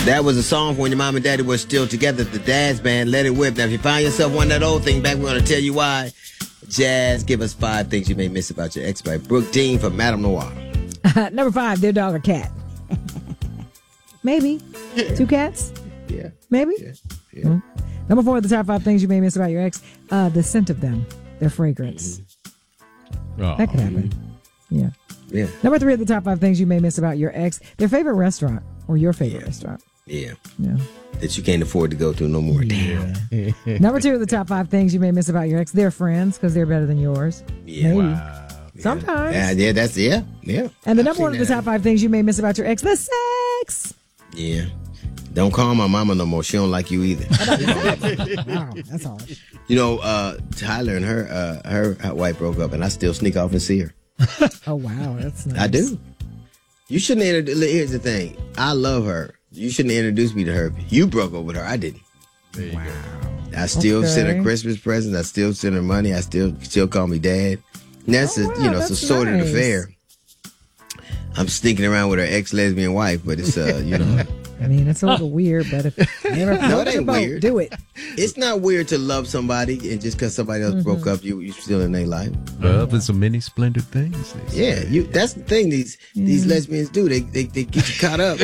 That was a song when your mom and daddy were still together. The Dad's Band, Let It Whip. Now, if you find yourself wanting that old thing back, we're going to tell you why. Jazz, give us 5 things you may miss about your ex by Brooke Dean from Madame Noir. Number 5, their dog or cat. Maybe. 2 cats? Yeah. Maybe? Yeah. Mm-hmm. Number 4, the top 5 things you may miss about your ex. The scent of them. Their fragrance. That could happen. Yeah. Yeah. Number 3 of the top 5 things you may miss about your ex. Their favorite restaurant or your favorite restaurant. Yeah. Yeah. That you can't afford to go to no more. Damn. Number 2 of the top 5 things you may miss about your ex. Their friends, because they're better than yours. Yeah. Maybe. Wow. Sometimes. Yeah, that's, yeah. And the number 1 of the top 5 things you may miss about your ex. The sex. Yeah. Don't call my mama no more. She don't like you either. Wow, that's hard. You know, Tyler and her wife broke up, and I still sneak off and see her. Oh, wow. That's nice. I do. You shouldn't here's the thing. I love her. You shouldn't introduce me to her. You broke up with her. I didn't. Wow. I still send her Christmas presents. I still send her money. I still call me dad. And that's it's a sordid affair. I'm sneaking around with her ex-lesbian wife, but it's I mean, it's a little weird, but if you never it ain't weird. Do it. It's not weird to love somebody, and just because somebody else broke up, you still in their life. Love is so many splendid things. Yeah, that's the thing. These lesbians do. They get you caught up.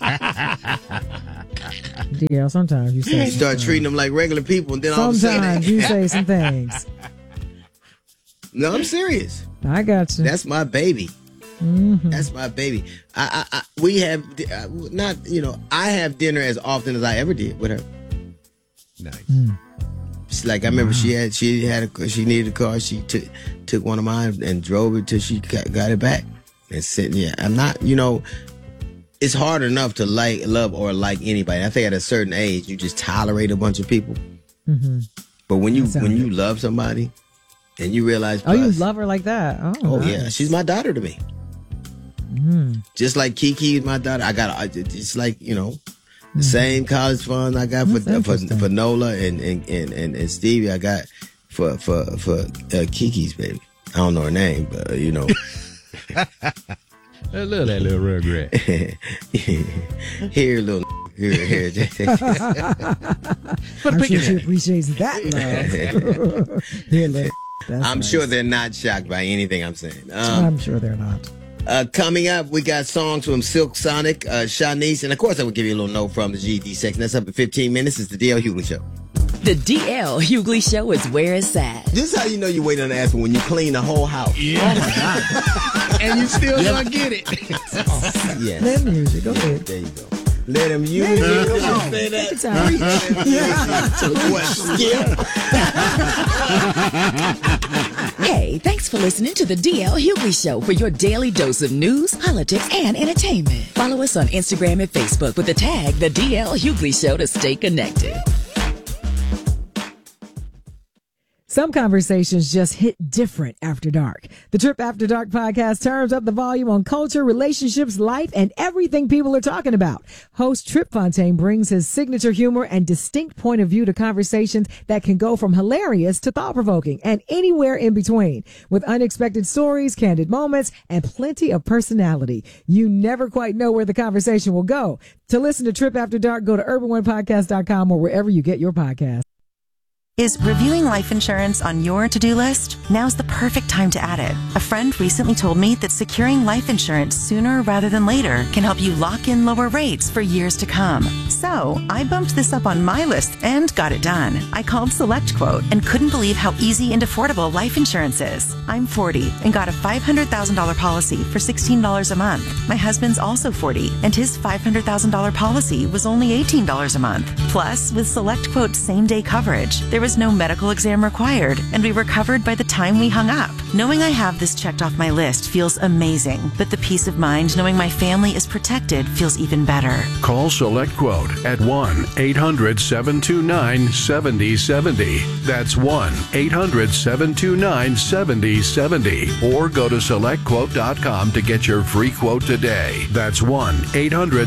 Yeah, sometimes you say. You start treating them like regular people, and then all of a sudden, sometimes you say some things. No, I'm serious. I got you. That's my baby. Mm-hmm. That's my baby. We have I have dinner as often as I ever did with her. Nice. It's like I remember she needed a car. She took one of mine and drove it till she got it back. And said, I'm not. It's hard enough to love or like anybody. I think at a certain age you just tolerate a bunch of people. Mm-hmm. But when you love somebody and you realize, you love her like that. Oh nice. Yeah, she's my daughter to me. Just like Kiki is my daughter. It's like, the same college fund I got for Nola and Stevie, I got for Kiki's baby. I don't know her name, but I love that little rugrat. Here, little here. I'm sure she appreciates that love. Here, look. I'm sure they're not shocked by anything I'm saying. I'm sure they're not. Coming up, we got songs from Silk Sonic, Shanice, and of course I will give you a little note from the GD section. That's up in 15 minutes. It's the D.L. Hughley Show. The D.L. Hughley Show is where it's at. This is how you know you're waiting on the answer when you clean the whole house. Yeah. Oh, my God. And you still don't get it. Yes. Let him use it. Go ahead. There you go. Let him use it. Don't say that. Hey, thanks for listening to the D.L. Hughley Show for your daily dose of news, politics, and entertainment. Follow us on Instagram and Facebook with the tag The D.L. Hughley Show to stay connected. Some conversations just hit different after dark. The Trip After Dark podcast turns up the volume on culture, relationships, life, and everything people are talking about. Host Trip Fontaine brings his signature humor and distinct point of view to conversations that can go from hilarious to thought-provoking and anywhere in between. With unexpected stories, candid moments, and plenty of personality. You never quite know where the conversation will go. To listen to Trip After Dark, go to urban1podcast.com or wherever you get your podcasts. Is reviewing life insurance on your to-do list? Now's the perfect time to add it. A friend recently told me that securing life insurance sooner rather than later can help you lock in lower rates for years to come. So I bumped this up on my list and got it done. I called SelectQuote and couldn't believe how easy and affordable life insurance is. I'm 40 and got a $500,000 policy for $16 a month. My husband's also 40 and his $500,000 policy was only $18 a month. Plus, with SelectQuote's same-day coverage, there was no medical exam required, and we were covered by the time we hung up. Knowing I have this checked off my list feels amazing, but the peace of mind knowing my family is protected feels even better. Call SelectQuote at 1-800-729-7070. That's 1-800-729-7070. Or go to SelectQuote.com to get your free quote today. That's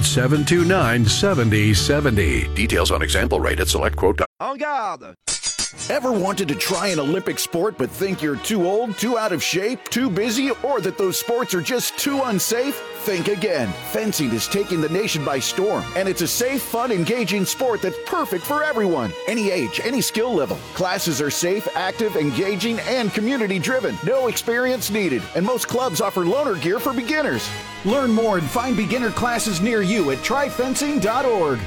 1-800-729-7070. Details on example rate at SelectQuote.com. En garde! Ever wanted to try an Olympic sport but think you're too old, too out of shape, too busy, or that those sports are just too unsafe? Think again. Fencing is taking the nation by storm, and it's a safe, fun, engaging sport that's perfect for everyone. Any age, any skill level. Classes are safe, active, engaging, and community-driven. No experience needed, and most clubs offer loaner gear for beginners. Learn more and find beginner classes near you at tryfencing.org.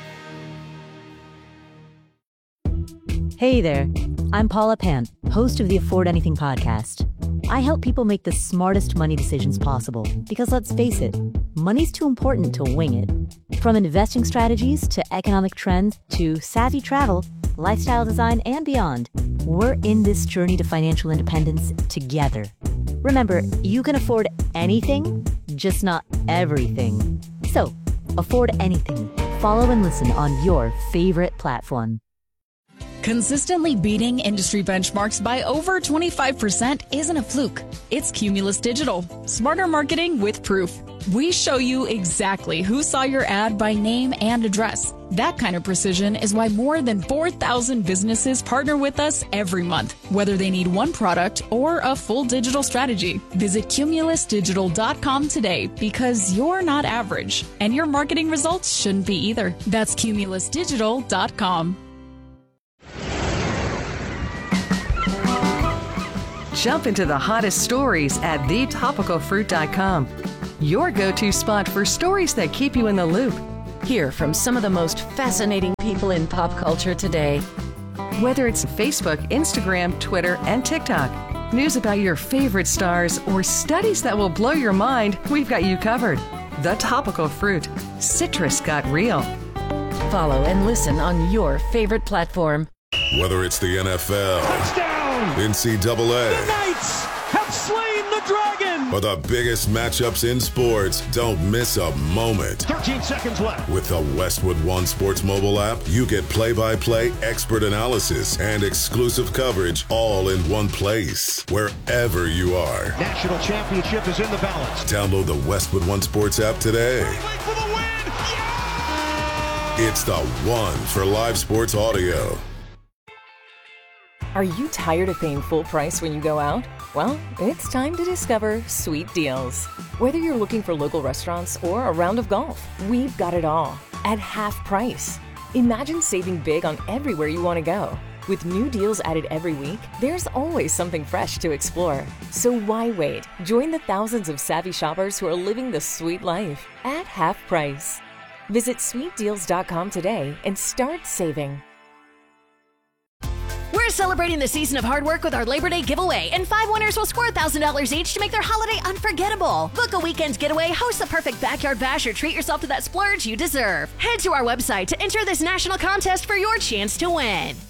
Hey there, I'm Paula Pan, host of the Afford Anything podcast. I help people make the smartest money decisions possible because let's face it, money's too important to wing it. From investing strategies to economic trends to savvy travel, lifestyle design, and beyond, we're in this journey to financial independence together. Remember, you can afford anything, just not everything. So, afford anything. Follow and listen on your favorite platform. Consistently beating industry benchmarks by over 25% isn't a fluke. It's Cumulus Digital. Smarter marketing with proof. We show you exactly who saw your ad by name and address. That kind of precision is why more than 4,000 businesses partner with us every month, whether they need one product or a full digital strategy. Visit cumulusdigital.com today because you're not average, and your marketing results shouldn't be either. That's cumulusdigital.com. Jump into the hottest stories at thetopicalfruit.com. Your go-to spot for stories that keep you in the loop. Hear from some of the most fascinating people in pop culture today. Whether it's Facebook, Instagram, Twitter, and TikTok, news about your favorite stars, or studies that will blow your mind, we've got you covered. The Topical Fruit. Citrus got real. Follow and listen on your favorite platform. Whether it's the NFL, touchdown, NCAA, the Knights have slain the dragon, or the biggest matchups in sports, don't miss a moment. 13 seconds left. With the Westwood One Sports mobile app, you get play-by-play, expert analysis, and exclusive coverage all in one place, wherever you are. National championship is in the balance. Download the Westwood One Sports app today. Wait for the win! Yeah! It's the one for live sports audio. Are you tired of paying full price when you go out? Well, it's time to discover Sweet Deals. Whether you're looking for local restaurants or a round of golf, we've got it all at half price. Imagine saving big on everywhere you want to go. With new deals added every week, there's always something fresh to explore. So why wait? Join the thousands of savvy shoppers who are living the sweet life at half price. Visit sweetdeals.com today and start saving. We're celebrating the season of hard work with our Labor Day giveaway, and 5 winners will score $1,000 each to make their holiday unforgettable. Book a weekend getaway, host the perfect backyard bash, or treat yourself to that splurge you deserve. Head to our website to enter this national contest for your chance to win.